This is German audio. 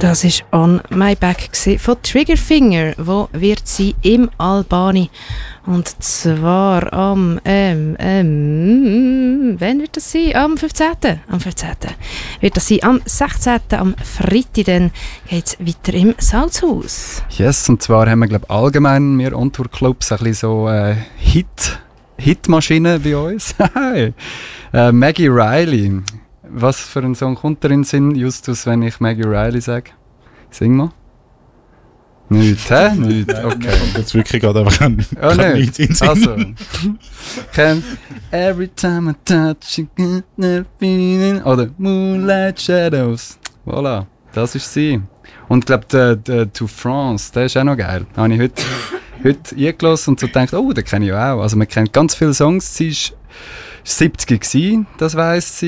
Das war «On My Back» von Triggerfinger. Wo wird sie im Albani? Und zwar am, wann wird das sein? Am 15. Am 15. wird das sein. Am 16. am Freitag, dann geht es weiter im Salzhaus. Yes, und zwar haben wir, glaube ich, allgemein, wir On-Tour-Clubs, ein bisschen so Hitmaschinen bei uns. Maggie Riley. Was für ein Song kommt da in den Sinn, Justus, wenn ich Maggie Riley sage? Sing mal. Nicht, hä? Nicht, okay. Jetzt wirklich gerade einfach nicht in den Sinn. Also. Every time I touch you, get the feeling. Oder Moonlight Shadows. Voilà, das ist sie. Und ich glaube, der To France, der ist auch noch geil. Da habe ich heute eingelassen und so gedacht, oh, den kenne ich auch. Also man kennt ganz viele Songs. Sie war 70 gewesen, das weiss sie.